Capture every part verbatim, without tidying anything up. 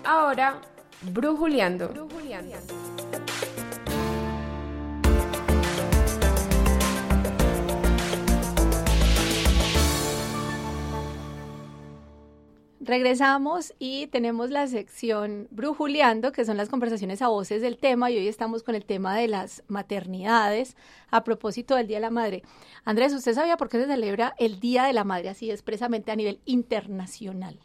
Ahora, Brujuleando. Brujuleando. Regresamos y tenemos la sección Brujuleando, que son las conversaciones a voces del tema, y hoy estamos con el tema de las maternidades a propósito del Día de la Madre. Andrés, ¿usted sabía por qué se celebra el Día de la Madre así expresamente a nivel internacional?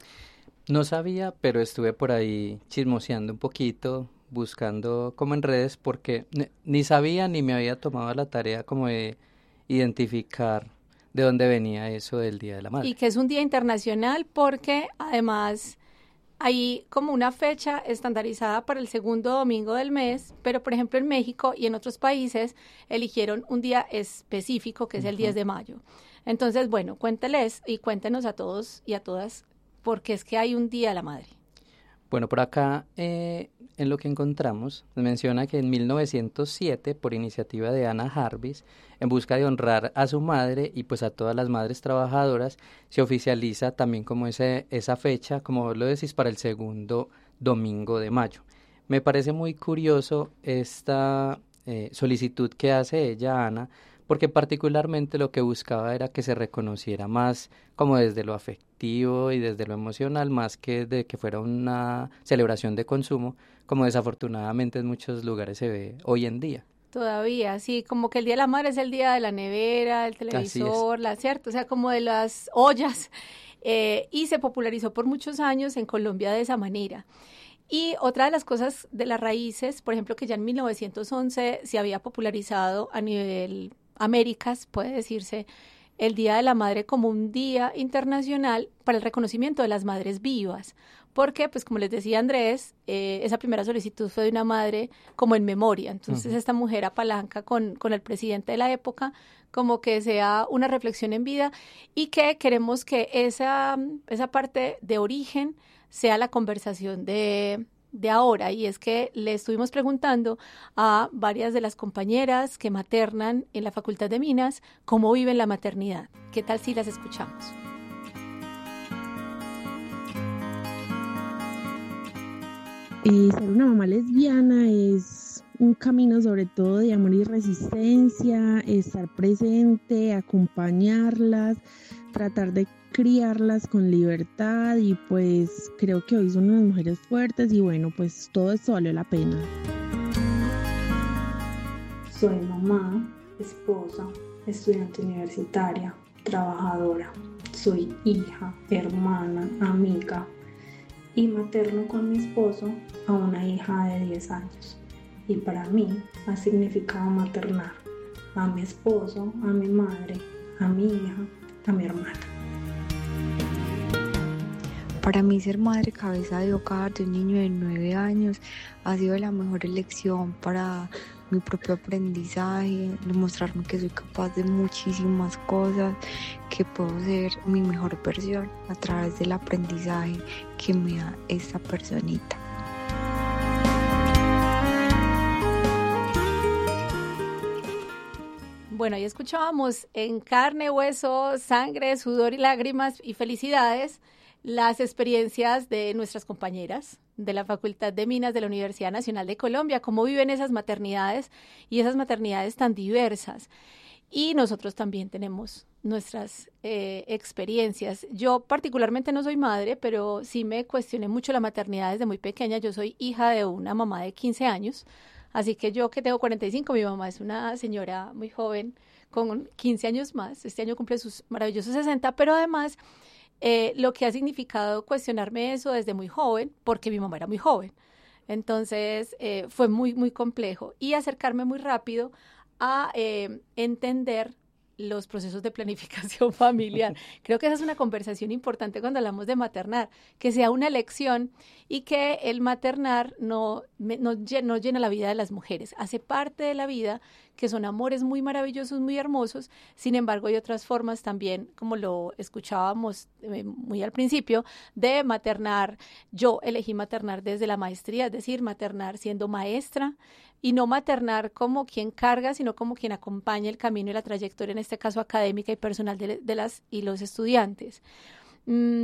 No sabía, pero estuve por ahí chismoseando un poquito, buscando como en redes, porque ni, ni sabía ni me había tomado la tarea como de identificar de dónde venía eso del Día de la Madre. Y que es un día internacional porque además hay como una fecha estandarizada para el segundo domingo del mes, pero por ejemplo en México y en otros países eligieron un día específico que es el uh-huh. diez de mayo. Entonces, bueno, cuénteles y cuéntenos a todos y a todas por qué es que hay un Día de la Madre. Bueno, por acá eh, en lo que encontramos menciona que en mil novecientos siete, por iniciativa de Anna Jarvis, en busca de honrar a su madre y pues a todas las madres trabajadoras, se oficializa también como ese, esa fecha, como lo decís, para el segundo domingo de mayo. Me parece muy curioso esta eh, solicitud que hace ella, Ana, porque particularmente lo que buscaba era que se reconociera más como desde lo afectivo y desde lo emocional, más que de que fuera una celebración de consumo, como desafortunadamente en muchos lugares se ve hoy en día. Todavía, sí, como que el Día de la Madre es el día de la nevera, del televisor, la cierto, o sea, como de las ollas, eh, y se popularizó por muchos años en Colombia de esa manera. Y otra de las cosas de las raíces, por ejemplo, que ya en mil novecientos once se había popularizado a nivel Américas, puede decirse, el Día de la Madre como un día internacional para el reconocimiento de las madres vivas, porque, pues como les decía Andrés, eh, esa primera solicitud fue de una madre como en memoria, entonces uh-huh. esta mujer apalanca con, con el presidente de la época, como que sea una reflexión en vida, y que queremos que esa, esa parte de origen sea la conversación de... de ahora, y es que le estuvimos preguntando a varias de las compañeras que maternan en la Facultad de Minas cómo viven la maternidad. ¿Qué tal si las escuchamos? Eh, ser una mamá lesbiana es un camino sobre todo de amor y resistencia, estar presente, acompañarlas, tratar de criarlas con libertad, y pues creo que hoy son unas mujeres fuertes y bueno, pues todo esto valió la pena. Soy mamá, esposa, estudiante universitaria, trabajadora. Soy hija, hermana, amiga y materno con mi esposo a una hija de diez años. Y para mí ha significado maternar a mi esposo, a mi madre, a mi hija, a mi hermana. Para mí ser madre cabeza de hogar de un niño de nueve años ha sido la mejor elección para mi propio aprendizaje, demostrarme que soy capaz de muchísimas cosas, que puedo ser mi mejor versión a través del aprendizaje que me da esta personita. Bueno, ya escuchábamos en carne, hueso, sangre, sudor y lágrimas y felicidades las experiencias de nuestras compañeras de la Facultad de Minas de la Universidad Nacional de Colombia, cómo viven esas maternidades y esas maternidades tan diversas. Y nosotros también tenemos nuestras eh, experiencias. Yo particularmente no soy madre, pero sí me cuestioné mucho la maternidad desde muy pequeña. Yo soy hija de una mamá de quince años, así que yo que tengo cuarenta y cinco, mi mamá es una señora muy joven con quince años más. Este año cumple sus maravillosos sesenta, pero además eh, lo que ha significado cuestionarme eso desde muy joven, porque mi mamá era muy joven. Entonces eh, fue muy, muy complejo y acercarme muy rápido a eh, entender los procesos de planificación familiar. Creo que esa es una conversación importante cuando hablamos de maternar, que sea una elección y que el maternar no, no, no llena la vida de las mujeres, hace parte de la vida, que son amores muy maravillosos, muy hermosos. Sin embargo, hay otras formas también, como lo escuchábamos eh, muy al principio, de maternar. Yo elegí maternar desde la maestría, es decir, maternar siendo maestra, y no maternar como quien carga, sino como quien acompaña el camino y la trayectoria, en este caso académica y personal de, de las y los estudiantes. Mm,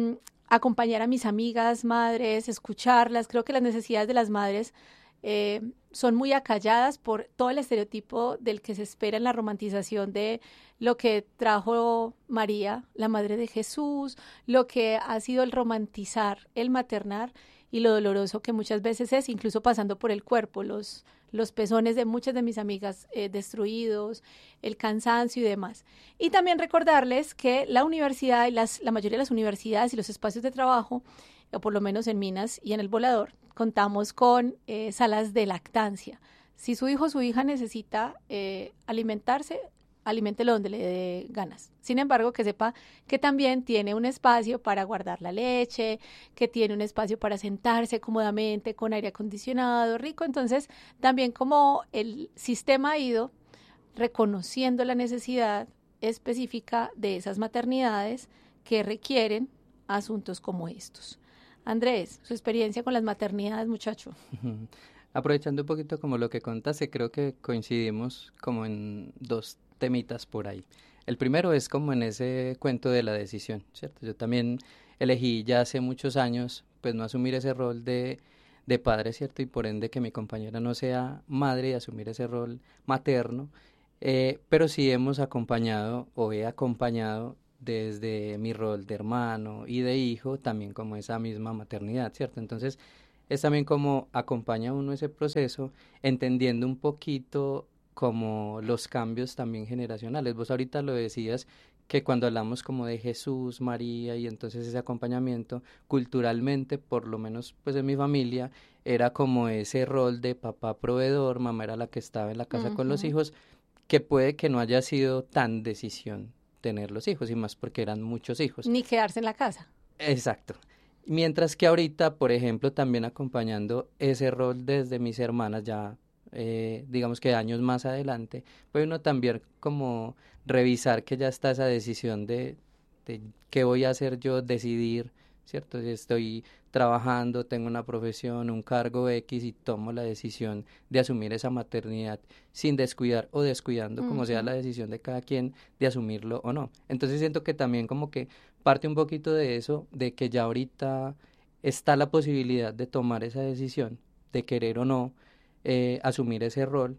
acompañar a mis amigas, madres, escucharlas. Creo que las necesidades de las madres eh, son muy acalladas por todo el estereotipo del que se espera en la romantización de lo que trajo María, la madre de Jesús, lo que ha sido el romantizar, el maternar y lo doloroso que muchas veces es, incluso pasando por el cuerpo, los, los pezones de muchas de mis amigas eh, destruidos, el cansancio y demás. Y también recordarles que la universidad y las, la mayoría de las universidades y los espacios de trabajo, o por lo menos en Minas y en El Volador, contamos con eh, salas de lactancia. Si su hijo o su hija necesita eh, alimentarse, aliméntelo donde le dé ganas. Sin embargo, que sepa que también tiene un espacio para guardar la leche, que tiene un espacio para sentarse cómodamente con aire acondicionado, rico. Entonces, también como el sistema ha ido reconociendo la necesidad específica de esas maternidades que requieren asuntos como estos. Andrés, su experiencia con las maternidades, muchacho. Uh-huh. Aprovechando un poquito como lo que contaste, creo que coincidimos como en dos temitas por ahí. El primero es como en ese cuento de la decisión, ¿cierto? Yo también elegí ya hace muchos años, pues no asumir ese rol de, de padre, ¿cierto? Y por ende que mi compañera no sea madre y asumir ese rol materno, eh, pero sí hemos acompañado o he acompañado desde mi rol de hermano y de hijo, también como esa misma maternidad, ¿cierto? Entonces, es también como acompaña uno ese proceso, entendiendo un poquito como los cambios también generacionales. Vos ahorita lo decías, que cuando hablamos como de Jesús, María, y entonces ese acompañamiento, culturalmente, por lo menos pues en mi familia, era como ese rol de papá proveedor, mamá era la que estaba en la casa uh-huh. con los hijos, que puede que no haya sido tan decisión tener los hijos, y más porque eran muchos hijos. Ni quedarse en la casa. Exacto. Mientras que ahorita, por ejemplo, también acompañando ese rol desde mis hermanas, ya eh, digamos que años más adelante, puede uno también como revisar que ya está esa decisión de, de qué voy a hacer yo, decidir, ¿cierto? Si estoy trabajando, tengo una profesión, un cargo X y tomo la decisión de asumir esa maternidad sin descuidar o descuidando, uh-huh. como sea la decisión de cada quien, de asumirlo o no. Entonces siento que también como que parte un poquito de eso, de que ya ahorita está la posibilidad de tomar esa decisión, de querer o no eh, asumir ese rol,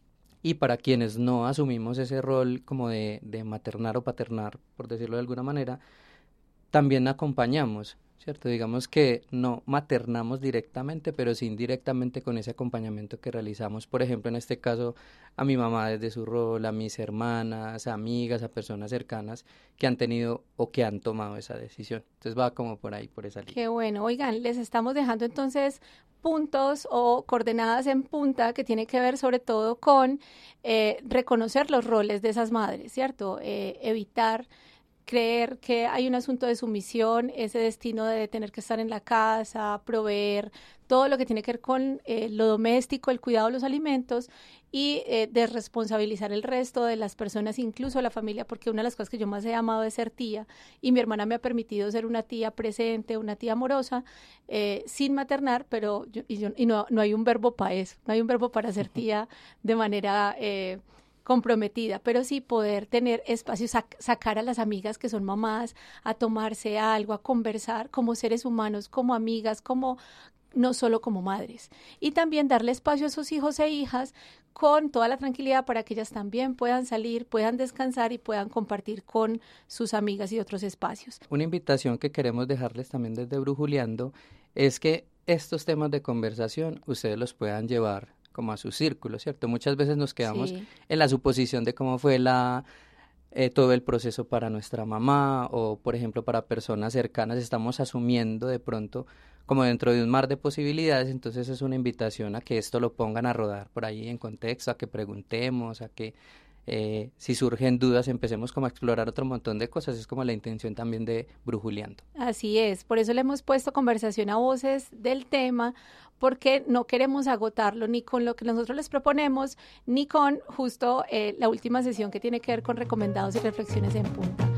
y para quienes no asumimos ese rol como de, de maternar o paternar, por decirlo de alguna manera, también acompañamos, ¿cierto? Digamos que no maternamos directamente, pero sí indirectamente con ese acompañamiento que realizamos, por ejemplo, en este caso, a mi mamá desde su rol, a mis hermanas, a amigas, a personas cercanas que han tenido o que han tomado esa decisión. Entonces va como por ahí, por esa línea. Qué bueno. Oigan, les estamos dejando entonces puntos o coordenadas en punta que tiene que ver sobre todo con eh, reconocer los roles de esas madres, ¿cierto? Eh, evitar creer que hay un asunto de sumisión, ese destino de tener que estar en la casa, proveer, todo lo que tiene que ver con eh, lo doméstico, el cuidado de los alimentos y eh, desresponsabilizar el resto de las personas, incluso la familia, porque una de las cosas que yo más he amado es ser tía y mi hermana me ha permitido ser una tía presente, una tía amorosa, eh, sin maternar, pero yo, y, yo, y no, no hay un verbo para eso, no hay un verbo para ser tía de manera Eh, comprometida, pero sí poder tener espacios, sac- sacar a las amigas que son mamás a tomarse algo, a conversar como seres humanos, como amigas, como no solo como madres. Y también darle espacio a esos hijos e hijas con toda la tranquilidad para que ellas también puedan salir, puedan descansar y puedan compartir con sus amigas y otros espacios. Una invitación que queremos dejarles también desde Brujuleando es que estos temas de conversación ustedes los puedan llevar como a su círculo, ¿cierto? Muchas veces nos quedamos sí. en la suposición de cómo fue la eh, todo el proceso para nuestra mamá o, por ejemplo, para personas cercanas. Estamos asumiendo de pronto como dentro de un mar de posibilidades, entonces es una invitación a que esto lo pongan a rodar por ahí en contexto, a que preguntemos, a que eh, si surgen dudas empecemos como a explorar otro montón de cosas. Es como la intención también de Brujuleando. Así es, por eso le hemos puesto conversación a voces del tema, porque no queremos agotarlo ni con lo que nosotros les proponemos, ni con justo eh, la última sesión que tiene que ver con recomendados y reflexiones en punta.